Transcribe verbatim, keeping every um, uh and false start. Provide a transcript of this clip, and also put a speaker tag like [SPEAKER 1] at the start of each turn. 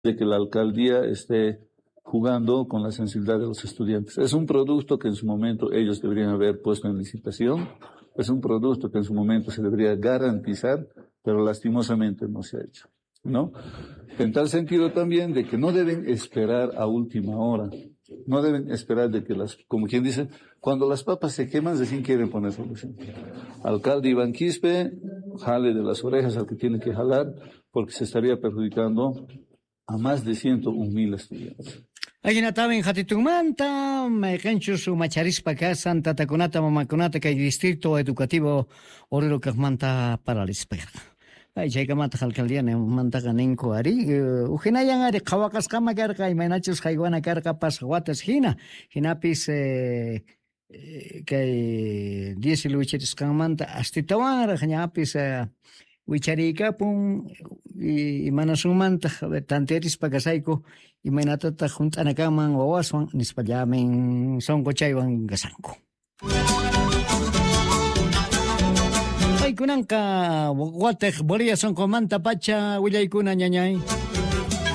[SPEAKER 1] de que la alcaldía esté jugando con la sensibilidad de los estudiantes. Es un producto que en su momento ellos deberían haber puesto en licitación, es un producto que en su momento se debería garantizar, pero lastimosamente no se ha hecho, ¿no? En tal sentido también de que no deben esperar a última hora, no deben esperar de que las, como quien dice, cuando las papas se queman, recién quieren poner solución. Alcalde Iván Quispe, jale de las orejas al que tiene que jalar, porque se estaría perjudicando a más de ciento un mil estudiantes.
[SPEAKER 2] Allinataben hatitumanta, mekenchu su macharispa kasan, tatakunata, mamakunata, kay distrito educativo, orero kakmanta para la espera. Ay, llega mata alcaldía ne manta ganenko ari, ujinayan ari kawakas kama karka, y menachos haiguana karka pas guatas hina, hinapis eh, kay diez lucheris kamanta, astitawara, hinapis eh, Wicharika pun y manasumanta tanteris pagasaiko y manatata juntanakaman wawaswan nispallamen sonko chaywan gasanko. Ay kunanka watek boria sonko manta pacha willaykuna ñañay.